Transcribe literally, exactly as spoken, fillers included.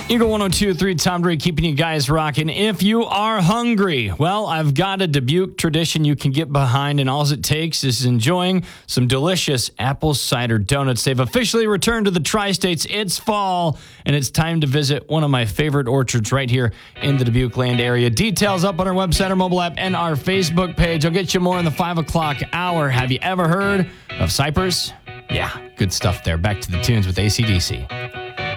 Eagle one oh two point three, Tom Dre keeping you guys rocking. If you are hungry, well, I've got a Dubuque tradition you can get behind, and all it takes is enjoying some delicious apple cider donuts. They've officially returned to the Tri-States. It's fall, and it's time to visit one of my favorite orchards right here in the Dubuque land area. Details up on our website, our mobile app, and our Facebook page. I'll get you more in the five o'clock hour. Have you ever heard of Cypress? Yeah, good stuff there. Back to the tunes with A C D C.